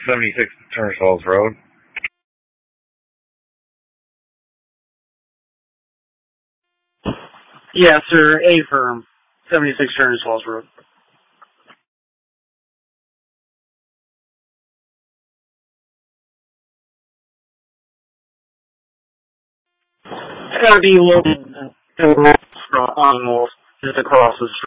76 Turner Falls Road. Yes, sir. A firm, 76 Turner Falls Road. It's got to be located on the wolf, just across the street.